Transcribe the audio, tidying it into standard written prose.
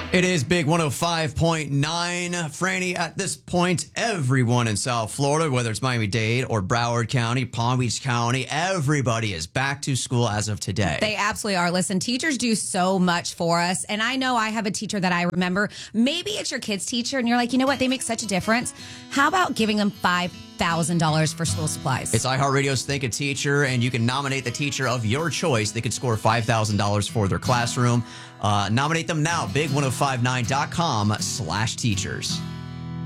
It is Big 105.9. Franny, at this point, everyone in South Florida, whether it's Miami-Dade or Broward County, Palm Beach County, everybody is back to school as of today. They absolutely are. Listen, teachers do so much for us. And I know I have a teacher that I remember. Maybe it's your kid's teacher and you're like, you know what? They make such a difference. How about giving them $5,000 for school supplies? It's iHeartRadio's Think a Teacher, and you can nominate the teacher of your choice. They could score $5,000 for their classroom. Nominate them now, big1059.com/teachers.